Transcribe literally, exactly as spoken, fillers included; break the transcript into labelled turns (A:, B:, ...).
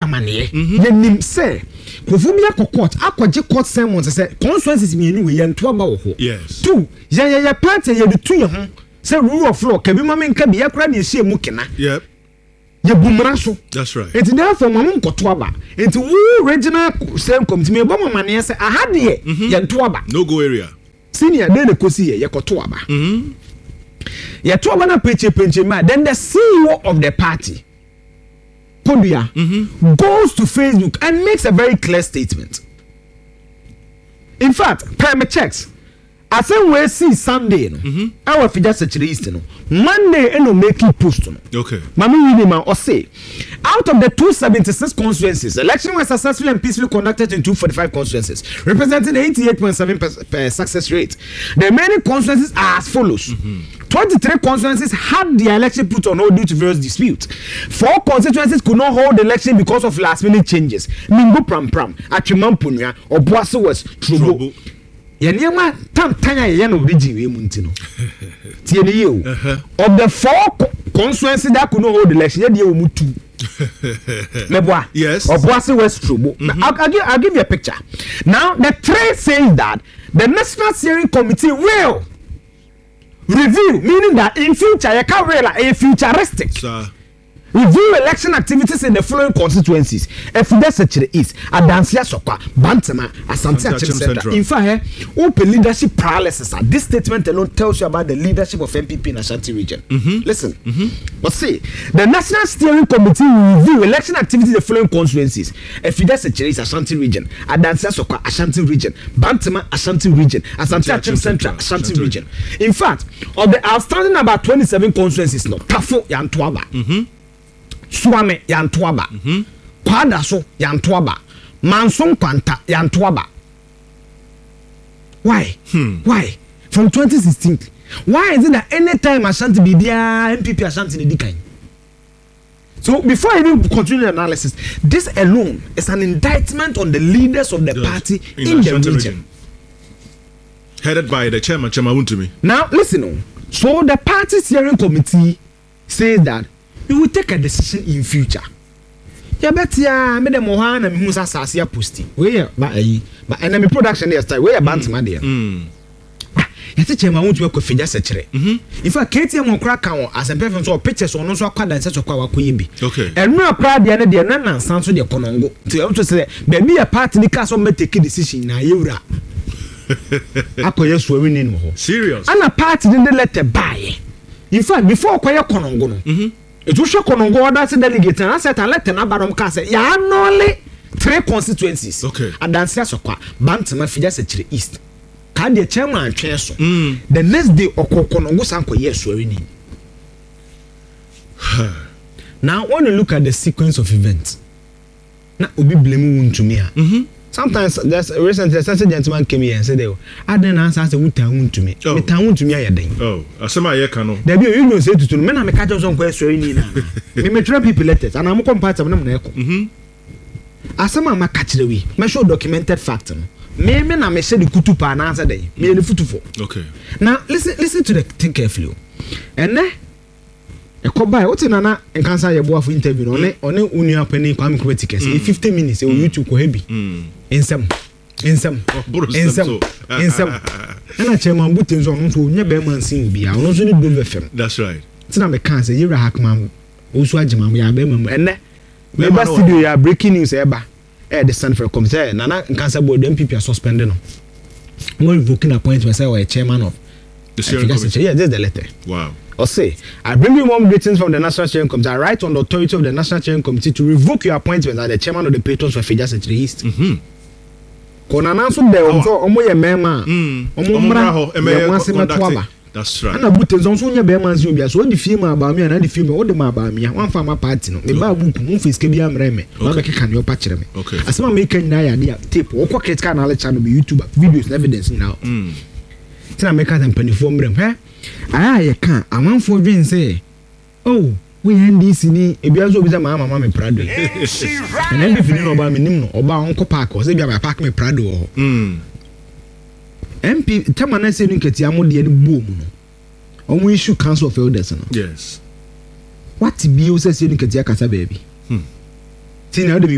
A: amane ye nim say kofu bi akokot akwaje court sermons say constituencies me ni we ye nto aba wo ho
B: yes
A: two ye ye ye party ye de tu ye ho say rule of law kabi ma men ka bi yakra na ehie mu kena
B: yep
A: ye bumra so
B: that's right
A: it therefore mama nkoto aba it who regional same committee me bo mama ne say aha de ye nto aba
B: no go area
A: senior dey na kosi ye ye koto aba
B: mhm
A: ye to aba na peche peche ma then the C E O of the party Podia mm-hmm. goes to Facebook and makes a very clear statement. In fact, prime checks. I say we see Sunday, no. Mm-hmm. Our figure search list, no. Monday, and no make it post, no.
B: Okay.
A: Mami Winima or say, out of the two seventy-six constituencies, election was successfully and peacefully conducted in two forty-five constituencies, representing eighty-eight point seven percent success rate. The remaining constituencies are as follows. Mm-hmm. twenty-three constituencies had the election put on hold due to various disputes. Four constituencies could not hold the election because of last minute changes. Mingo Pram Pram, Achimampunya, or Boasso West, Trubo. Yeniama tam tanya ye no region we munti no. Tie ne you. Of the four constituencies that could not hold the election, ye dey o mutu. Meboa.
B: Yes.
A: Of Boasso West Trubo. Mm-hmm. I'll, I'll, give, I'll give you a picture. Now the trade says that the National Steering Committee will review, meaning that in future you can realize a futuristic
B: Sir.
A: review election activities in the following constituencies. If that's actually is Adansia Sokwa, Bantama, Asante Achim Central. In fact, open leadership paralysis. This statement alone tells you about the leadership of M P P in Ashanti region. Mm-hmm. Listen, mm-hmm. but see, the National Steering Committee will review election activities in the following constituencies. If that's actually is Ashanti region, Adansia Sokwa, Ashanti region, Bantama, Ashanti region, Asante Achim Central, Ashanti region. In fact, of the outstanding about twenty-seven constituencies, no, Tafo Yantuaba. Mm-hmm. Suame yantoaba mhm kwada so yantoaba manson kwanta yantoaba why hmm. why from twenty sixteen why is it that anytime Ashanti bibia M P P Ashanti dey dikan so before I even continue the analysis this alone is an indictment on the leaders of the yes. party in, in the region. region
B: headed by the chairman Chema Wuntumi. Now
A: listen so the party steering committee says that we will take a decision in future. Ya betia me dem ho na me hu sasase posti. We ya ba ayi. Ba enemy production dey start. We ya bantama dey. Mm. Ya te chema won to akofija sechere. Mhm. In fact, K T M on crack kan as em perfect so pictures on so akwada nse so kwa wakoyin bi.
B: Okay.
A: Enu akra dey na dey na nansan so dey konongo. Ti o to say baby ya party ni ka so me take decision na yewura. Akoye so wi ni no ho.
B: Serious.
A: Ana party dey letter buy. In fact, before akoye konongo no. Mhm. It was Konongo order to delegate and I said and let an abadom cast ya only three constituencies.
B: Okay.
A: And then says Bantama Fija East. Can the chairman and chair so the next day Oko Konongo Sanko yes swearing. Now when you look at the sequence of events, now will be blaming to me. Mm-hmm. Sometimes there's a recent a certain gentleman came here and said, I didn't answer as a wood town to me. Oh, town to me. I didn't. Oh, as some I can. There be you know say to me, I'm a catch on question. Me me try people letters and I'm compatible. Mm-hmm. As some I'm a catch the way. Me show documented fact. Me me na me say the kutupa and answer day. Me the futufu.
B: Okay.
A: Now listen listen to the thing carefully. And then e ko buy what nana en cancer ye boa for interview no ne one unu apani Kwame Criticus e fifty minutes e YouTube ko hebi ensem ensem ensem ensem ana chairman butin so no so nya be man sin bia no so ni do F M.
B: That's right.
A: Tina me can say Yira Hakman osu agema ya be mam enne me ba studio ya breaking news e ba e the stand for committee nana cancer board M P P suspended no mo revoking appointment say we chairman of
B: the steering committee.
A: Yeah, this is the letter.
B: Wow.
A: Or say, I bring you warm greetings from the National Steering Committee. I write on the authority of the National Steering Committee to revoke your appointment as the chairman of the patrons for Fija Central East. Mm-hmm. Kona nanso de onso omo ye mema. Omo mra ho conduct.
B: That's right.
A: Ana butenzo onso nya be manzi obi aso odi film aba mi na di film o de ma aba mi wan fa ma party no. Me ba buku mu face ke bia mra me. Ma be keka ne opa kire me. Asema me kan na ya dia tape. O ko critical knowledge channel be YouTube videos and evidence now. Mm. Tina make us empanifo mrem he aya ye kan amanfo dwen say oh we N D C ni ebia so obi za mama mama me Prado and N D C no ba me nim no oba onko park o say bia my park me Prado o mm M P tamana say nketi amode de boom no omo issue council of elders no
B: yes
A: what be you say say nketi akasa baby hmm tina